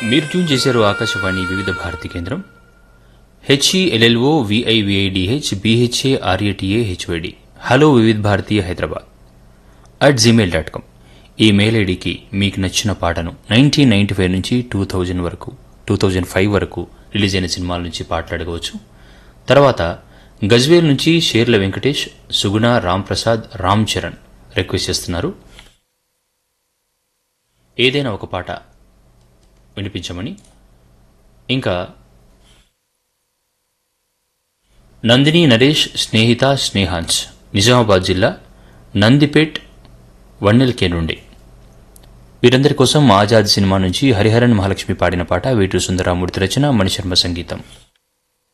మీరు ట్యూన్ చేశారు ఆకాశవాణి వివిధ భారతి కేంద్రం. HELLO VIVIDH BHARATAHYD హలో వివిధ భారతీయ హైదరాబాద్ @gmail.com ఈ మెయిల్ ఐడికి మీకు నచ్చిన పాటను 1995 నుంచి 2005 వరకు రిలీజ్ అయిన సినిమాల నుంచి పాటలు అడగవచ్చు. తర్వాత గజ్వేల్ నుంచి షేర్ల వెంకటేష్, సుగుణ, రామ్ ప్రసాద్, రామ్ చరణ్ రిక్వెస్ట్ చేస్తున్నారు ఏదైనా ఒక పాట వినిపించమని. ఇంకా నందిని, నరేష్, స్నేహిత, స్నేహాంశ్ నిజామాబాద్ జిల్లా నందిపేట్ వన్నెల్కే నుండి వీరందరి కోసం ఆజాద్ సినిమా నుంచి హరిహరన్ మహాలక్ష్మి పాడిన పాట. వేటూరి సుందరరామూర్తి రచన, మణిశర్మ సంగీతం.